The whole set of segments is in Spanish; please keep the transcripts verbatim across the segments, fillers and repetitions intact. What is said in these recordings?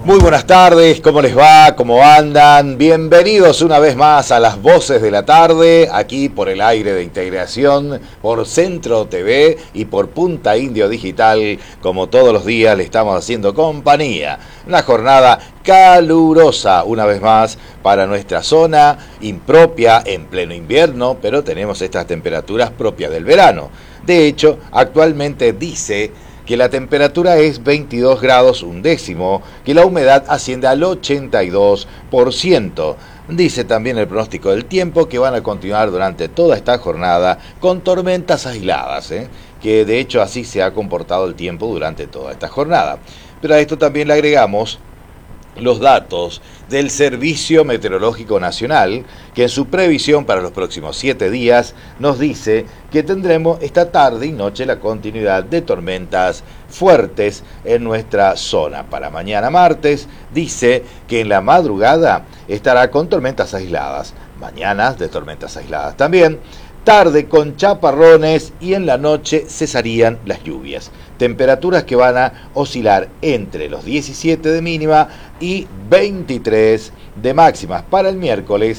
Muy buenas tardes, ¿cómo les va? ¿Cómo andan? Bienvenidos una vez más a las Voces de la Tarde, aquí por el aire de Integración, por Centro T V y por Punta Indio Digital. Como todos los días le estamos haciendo compañía. Una jornada calurosa, una vez más, para nuestra zona, impropia en pleno invierno, pero tenemos estas temperaturas propias del verano. De hecho, actualmente dice que la temperatura es veintidós grados un décimo, que la humedad asciende al ochenta y dos por ciento. Dice también el pronóstico del tiempo que van a continuar durante toda esta jornada con tormentas aisladas, ¿eh? que de hecho así se ha comportado el tiempo durante toda esta jornada. Pero a esto también le agregamos los datos del Servicio Meteorológico Nacional, que en su previsión para los próximos siete días nos dice que tendremos esta tarde y noche la continuidad de tormentas fuertes en nuestra zona. Para mañana martes dice que en la madrugada estará con tormentas aisladas, mañanas de tormentas aisladas también, tarde con chaparrones y en la noche cesarían las lluvias. Temperaturas que van a oscilar entre los diecisiete de mínima y veintitrés de máximas. Para el miércoles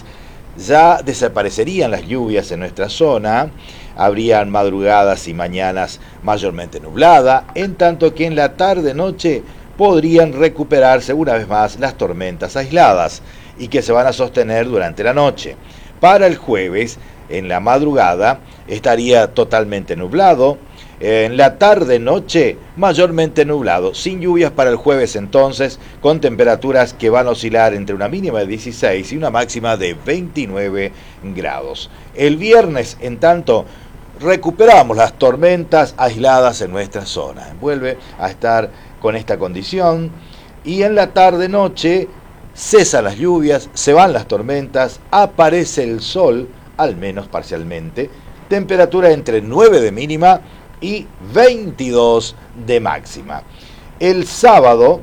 ya desaparecerían las lluvias en nuestra zona, habrían madrugadas y mañanas mayormente nubladas, en tanto que en la tarde-noche podrían recuperarse una vez más las tormentas aisladas y que se van a sostener durante la noche. Para el jueves, en la madrugada, estaría totalmente nublado. En la tarde-noche, mayormente nublado, sin lluvias para el jueves entonces, con temperaturas que van a oscilar entre una mínima de dieciséis y una máxima de veintinueve grados. El viernes, en tanto, recuperamos las tormentas aisladas en nuestra zona. Vuelve a estar con esta condición y en la tarde-noche cesan las lluvias, se van las tormentas, aparece el sol, al menos parcialmente, temperatura entre nueve de mínima y veintidós de máxima. El sábado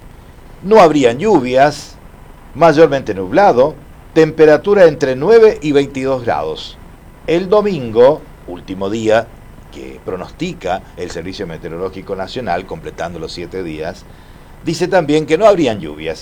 no habrían lluvias, mayormente nublado, temperatura entre nueve y veintidós grados. El domingo, último día que pronostica el Servicio Meteorológico Nacional, completando los siete días, dice también que no habrían lluvias,